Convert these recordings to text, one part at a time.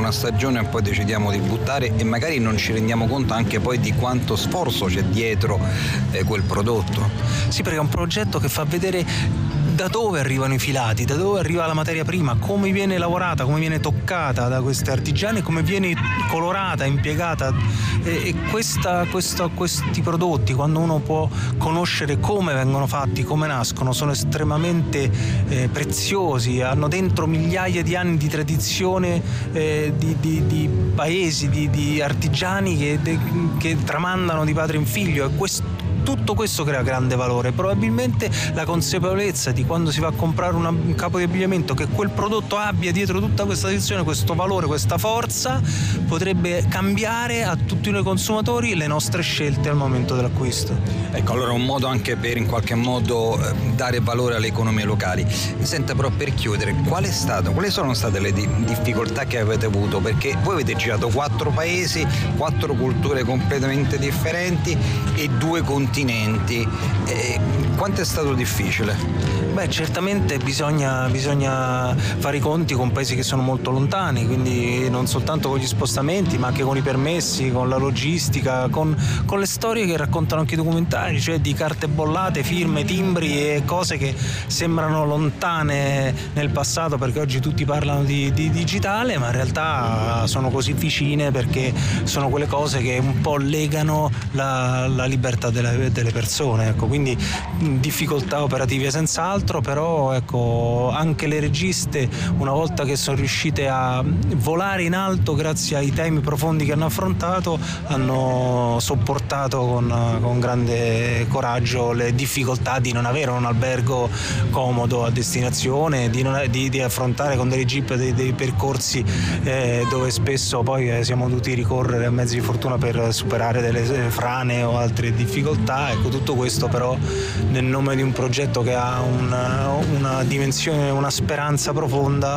una stagione e poi decidiamo di buttare e magari non ci rendiamo conto anche poi di quanto sforzo c'è dietro quel prodotto. Sì, perché è un progetto che fa vedere da dove arrivano i filati, da dove arriva la materia prima, come viene lavorata, come viene toccata da questi artigiani, come viene colorata, impiegata. E questi prodotti, quando uno può conoscere come vengono fatti, come nascono, sono estremamente preziosi, hanno dentro migliaia di anni di tradizione di paesi, di artigiani che tramandano di padre in figlio, e tutto questo crea grande valore. Probabilmente la consapevolezza di quando si va a comprare un capo di abbigliamento che quel prodotto abbia dietro tutta questa tradizione, questo valore, questa forza, potrebbe cambiare a tutti noi consumatori le nostre scelte al momento dell'acquisto. Ecco, allora un modo anche per in qualche modo dare valore alle economie locali. Senta, però, per chiudere, quali sono state le difficoltà che avete avuto? Perché voi avete girato 4 paesi, 4 culture completamente differenti e 2 continenti. Quanto è stato difficile? Beh, certamente bisogna fare i conti con paesi che sono molto lontani, quindi non soltanto con gli spostamenti, ma anche con i permessi, con la logistica, con le storie che raccontano anche i documentari, cioè di carte bollate, firme, timbri e cose che sembrano lontane nel passato, perché oggi tutti parlano di digitale, ma in realtà sono così vicine perché sono quelle cose che un po' legano la libertà delle persone, ecco. Quindi difficoltà operative senz'altro, però ecco, anche le registe, una volta che sono riuscite a volare in alto grazie ai temi profondi che hanno affrontato, hanno sopportato con grande coraggio le difficoltà di non avere un albergo comodo a destinazione, di affrontare con delle jeep dei percorsi dove spesso poi siamo dovuti ricorrere a mezzi di fortuna per superare delle frane o altre difficoltà. Ecco, tutto questo però nel nome di un progetto che ha una dimensione, una speranza profonda,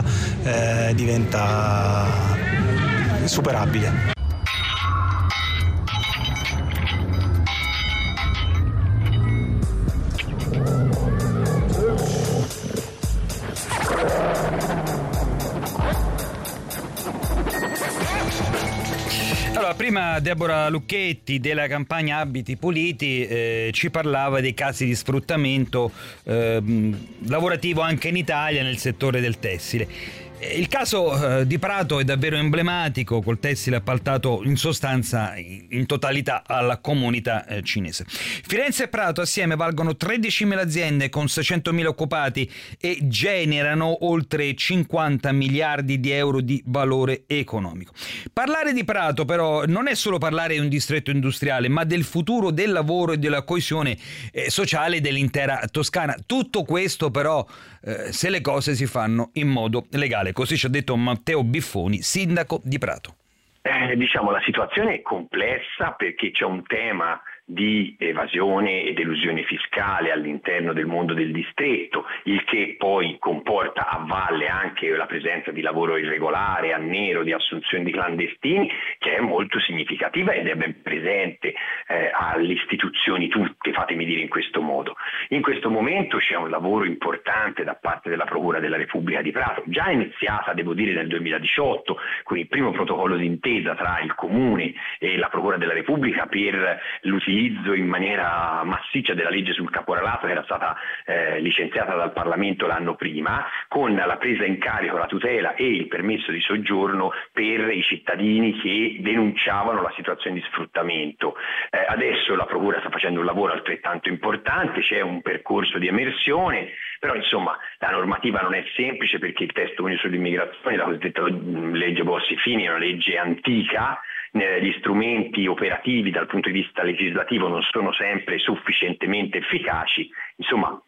diventa superabile. Prima Deborah Lucchetti della campagna Abiti Puliti ci parlava dei casi di sfruttamento lavorativo anche in Italia nel settore del tessile. Il caso di Prato è davvero emblematico, col tessile appaltato in sostanza in totalità alla comunità cinese. Firenze e Prato assieme valgono 13.000 aziende con 600.000 occupati e generano oltre 50 miliardi di euro di valore economico. Parlare di Prato però non è solo parlare di un distretto industriale, ma del futuro del lavoro e della coesione sociale dell'intera Toscana. Tutto questo però se le cose si fanno in modo legale. Così ci ha detto Matteo Biffoni, sindaco di Prato. La situazione è complessa perché c'è un tema di evasione ed elusione fiscale all'interno del mondo del distretto, il che poi comporta a valle anche la presenza di lavoro irregolare, a nero, di assunzioni di clandestini, che è molto significativa ed è ben presente alle istituzioni tutte, fatemi dire in questo modo. In questo momento c'è un lavoro importante da parte della Procura della Repubblica di Prato, già iniziata devo dire nel 2018 con il primo protocollo d'intesa tra il Comune e la Procura della Repubblica per l'utilizzo in maniera massiccia della legge sul caporalato che era stata licenziata dal Parlamento l'anno prima, con la presa in carico, la tutela e il permesso di soggiorno per i cittadini che denunciavano la situazione di sfruttamento. Adesso la Procura sta facendo un lavoro altrettanto importante, c'è un percorso di emersione, però insomma la normativa non è semplice perché il testo unico sull'immigrazione, la cosiddetta legge Bossi-Fini, è una legge antica. Gli strumenti operativi dal punto di vista legislativo non sono sempre sufficientemente efficaci, insomma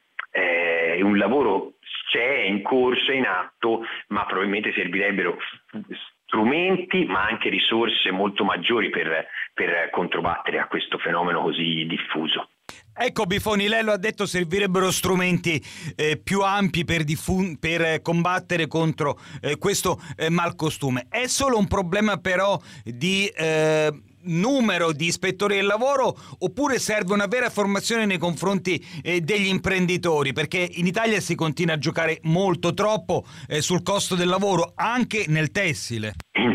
un lavoro c'è, è in corso, è in atto, ma probabilmente servirebbero strumenti ma anche risorse molto maggiori per controbattere a questo fenomeno così diffuso. Ecco Biffoni, lei lo ha detto, servirebbero strumenti più ampi per combattere contro questo malcostume. È solo un problema però di numero di ispettori del lavoro oppure serve una vera formazione nei confronti degli imprenditori? Perché in Italia si continua a giocare molto troppo sul costo del lavoro anche nel tessile. In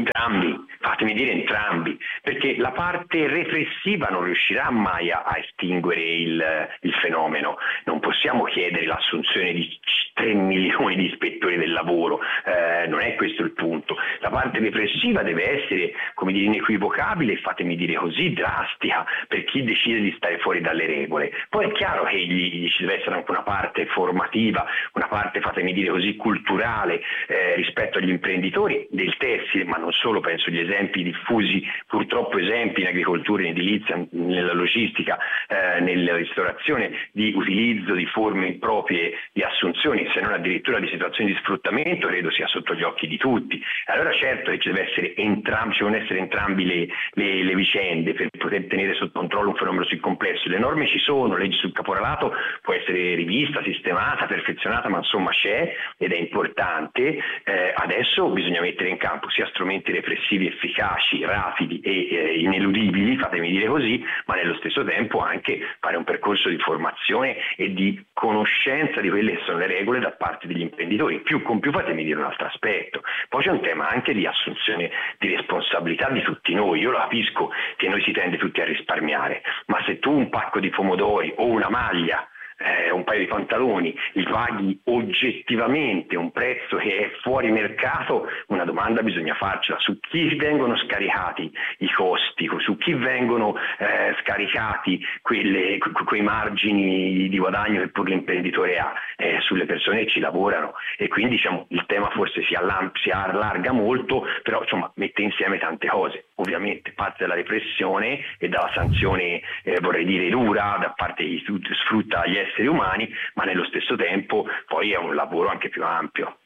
Entrambi, fatemi dire entrambi, perché la parte repressiva non riuscirà mai a estinguere il fenomeno. Non possiamo chiedere l'assunzione di 3 milioni di ispettori del lavoro, non è questo il punto. La parte repressiva deve essere, come dire, inequivocabile e, fatemi dire così, drastica per chi decide di stare fuori dalle regole. Poi è chiaro che ci deve essere anche una parte formativa, una parte, fatemi dire così, culturale rispetto agli imprenditori del tessile, ma non solo. Penso agli esempi diffusi, purtroppo esempi in agricoltura, in edilizia, nella logistica, nella ristorazione, di utilizzo di forme improprie di assunzioni, se non addirittura di situazioni di sfruttamento, credo sia sotto gli occhi di tutti. Allora certo che ci devono essere entrambi le vicende per poter tenere sotto controllo un fenomeno così complesso. Le norme ci sono, legge sul caporalato può essere rivista, sistemata, perfezionata, ma insomma c'è ed è importante. Adesso bisogna mettere in campo sia strumenti repressivi efficaci, rapidi e ineludibili, fatemi dire così, ma nello stesso tempo anche fare un percorso di formazione e di conoscenza di quelle che sono le regole da parte degli imprenditori. Fatemi dire un altro aspetto. Poi c'è un tema anche di assunzione di responsabilità di tutti noi. Io lo capisco che noi si tende tutti a risparmiare, ma se tu un pacco di pomodori o una maglia, un paio di pantaloni, li paghi oggettivamente un prezzo che è fuori mercato, una domanda bisogna farcela: su chi vengono scaricati i costi, su chi vengono scaricati quei margini di guadagno che pur l'imprenditore ha, sulle persone che ci lavorano. E quindi diciamo, il tema forse si allarga molto, però insomma mette insieme tante cose. Ovviamente parte dalla repressione e dalla sanzione, vorrei dire dura, da parte di chi sfrutta gli esseri umani, ma nello stesso tempo poi è un lavoro anche più ampio.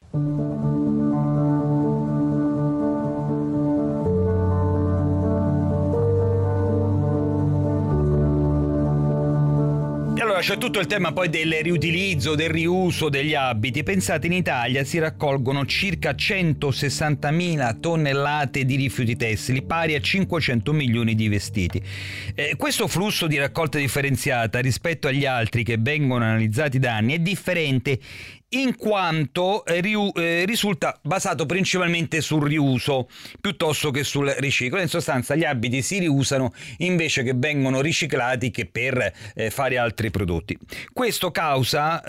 Allora c'è tutto il tema poi del riutilizzo, del riuso degli abiti. Pensate, in Italia si raccolgono circa 160.000 tonnellate di rifiuti tessili, pari a 500 milioni di vestiti. Questo flusso di raccolta differenziata rispetto agli altri che vengono analizzati da anni è differente in quanto risulta basato principalmente sul riuso piuttosto che sul riciclo. In sostanza gli abiti si riusano invece che vengono riciclati che per fare altri prodotti. Questo causa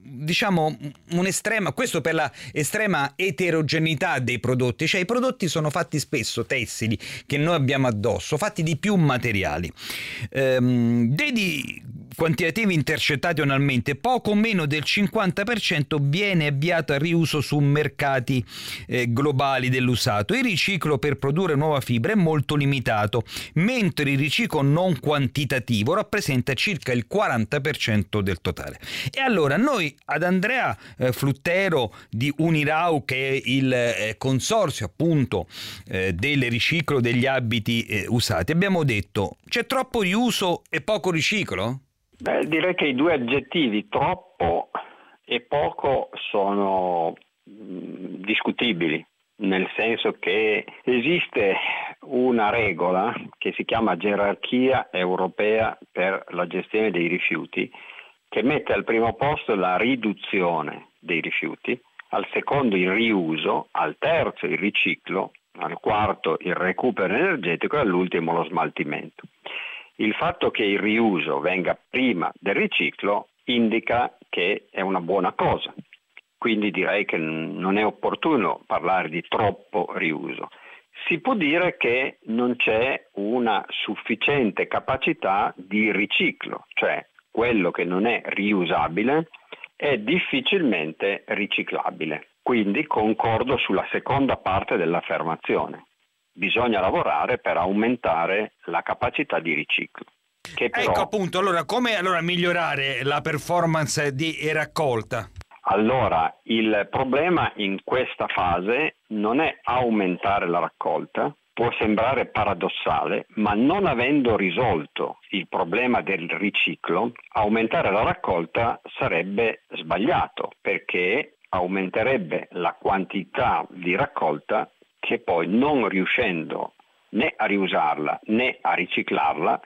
questo per la estrema eterogeneità dei prodotti, cioè i prodotti sono fatti spesso tessili che noi abbiamo addosso, fatti di più materiali. Dei quantitativi intercettati annualmente, poco meno del 50% viene avviato al riuso su mercati globali dell'usato. Il riciclo per produrre nuova fibra è molto limitato, mentre il riciclo non quantitativo rappresenta circa il 40% del totale. E allora noi ad Andrea Fluttero di Unirau, che è il consorzio appunto del riciclo degli abiti usati, abbiamo detto: c'è troppo riuso e poco riciclo? Direi che i due aggettivi, troppo e poco, sono discutibili, nel senso che esiste una regola che si chiama gerarchia europea per la gestione dei rifiuti, che mette al primo posto la riduzione dei rifiuti, al secondo il riuso, al terzo il riciclo, al quarto il recupero energetico e all'ultimo lo smaltimento. Il fatto che il riuso venga prima del riciclo indica che è una buona cosa, quindi direi che non è opportuno parlare di troppo riuso. Si può dire che non c'è una sufficiente capacità di riciclo, cioè quello che non è riusabile è difficilmente riciclabile. Quindi concordo sulla seconda parte dell'affermazione. Bisogna lavorare per aumentare la capacità di riciclo. Che però... Ecco appunto, allora come migliorare la performance di raccolta? Allora, il problema in questa fase non è aumentare la raccolta, può sembrare paradossale, ma non avendo risolto il problema del riciclo, aumentare la raccolta sarebbe sbagliato, perché aumenterebbe la quantità di raccolta che poi, non riuscendo né a riusarla né a riciclarla,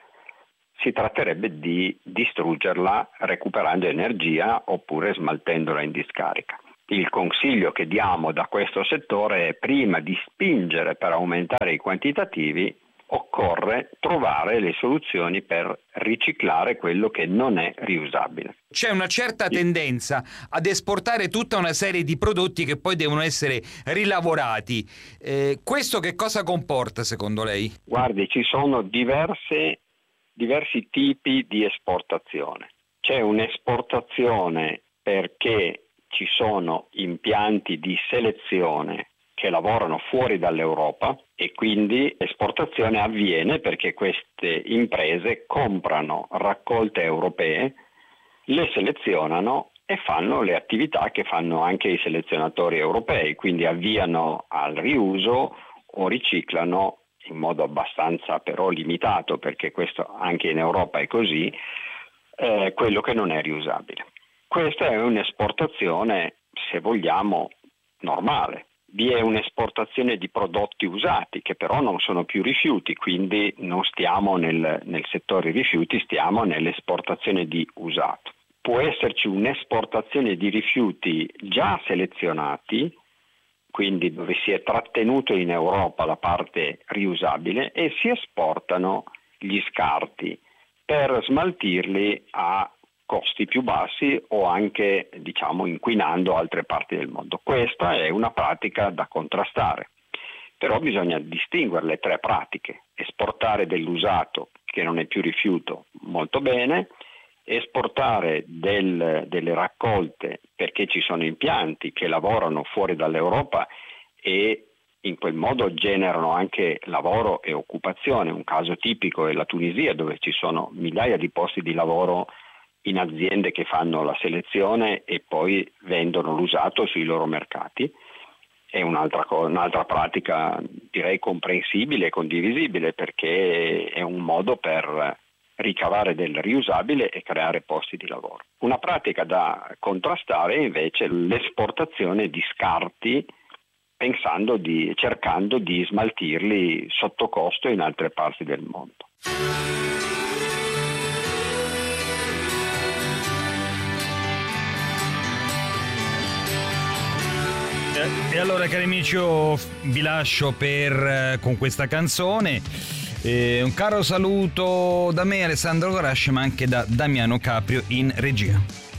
si tratterebbe di distruggerla recuperando energia oppure smaltendola in discarica. Il consiglio che diamo da questo settore è: prima di spingere per aumentare i quantitativi, occorre trovare le soluzioni per riciclare quello che non è riusabile. C'è una certa tendenza ad esportare tutta una serie di prodotti che poi devono essere rilavorati. Questo che cosa comporta secondo lei? Guardi, ci sono diversi tipi di esportazione. C'è un'esportazione perché ci sono impianti di selezione che lavorano fuori dall'Europa e quindi l'esportazione avviene perché queste imprese comprano raccolte europee, le selezionano e fanno le attività che fanno anche i selezionatori europei, quindi avviano al riuso o riciclano in modo abbastanza però limitato, perché questo anche in Europa è così, quello che non è riusabile. Questa è un'esportazione, se vogliamo, normale. Vi è un'esportazione di prodotti usati che però non sono più rifiuti, quindi non stiamo nel settore rifiuti, stiamo nell'esportazione di usato. Può esserci un'esportazione di rifiuti già selezionati, quindi dove si è trattenuto in Europa la parte riusabile e si esportano gli scarti per smaltirli a costi più bassi o anche, inquinando altre parti del mondo. Questa è una pratica da contrastare, però bisogna distinguere le tre pratiche: esportare dell'usato che non è più rifiuto, molto bene; esportare delle raccolte perché ci sono impianti che lavorano fuori dall'Europa e in quel modo generano anche lavoro e occupazione. Un caso tipico è la Tunisia, dove ci sono migliaia di posti di lavoro in aziende che fanno la selezione e poi vendono l'usato sui loro mercati. È un'altra pratica, direi, comprensibile e condivisibile, perché è un modo per ricavare del riusabile e creare posti di lavoro. Una pratica da contrastare è invece l'esportazione di scarti, cercando di smaltirli sotto costo in altre parti del mondo. E allora, cari amici, io vi lascio con questa canzone. Un caro saluto da me, Alessandro Garasci, ma anche da Damiano Caprio in regia.